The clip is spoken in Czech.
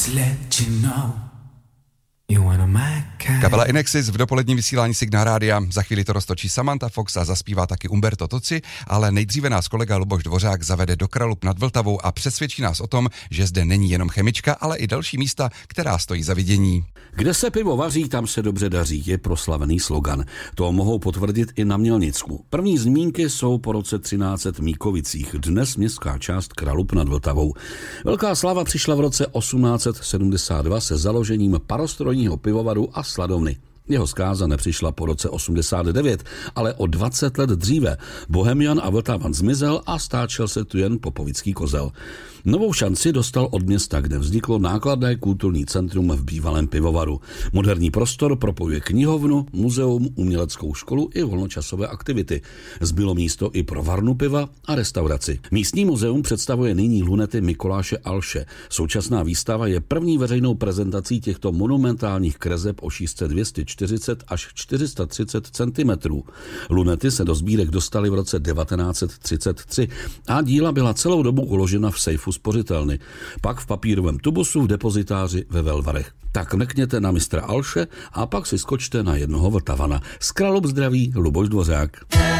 Kapela Inexis v dopoledním vysílání Signál Rádia. Za chvíli to roztočí Samantha Fox a zaspívá taky Umberto Tozzi, ale nejdříve nás kolega Luboš Dvořák zavede do Kralup nad Vltavou a přesvědčí nás o tom, že zde není jenom chemička, ale i další místa, která stojí za vidění. Kde se pivo vaří, tam se dobře daří, je proslavený slogan. To mohou potvrdit i na Mělnicku. První zmínky jsou po roce 1300 v Míkovicích, dnes městská část Kralup nad Vltavou. Velká sláva přišla v roce 1872 se založením parostrojního pivovaru a sladovny. Jeho zkáza nepřišla po roce 89, ale o 20 let dříve. Bohemian a Vltavan zmizel a stáčel se tu jen popovický kozel. Novou šanci dostal od města, kde vzniklo nákladné kulturní centrum v bývalém pivovaru. Moderní prostor propojuje knihovnu, muzeum, uměleckou školu i volnočasové aktivity. Zbylo místo i pro varnu piva a restauraci. Místní muzeum představuje nyní lunety Mikuláše Alše. Současná výstava je první veřejnou prezentací těchto monumentálních kreseb o šířce 240 až 430 cm. Lunety se do sbírek dostaly v roce 1933 a díla byla celou dobu uložena v sejfu spořitelny, pak v papírovém tubusu v depozitáři ve Velvarech. Tak mrkněte na mistra Alše a pak si skočte na jednoho Vltavana. Z Kralup zdraví Luboš Dvořák.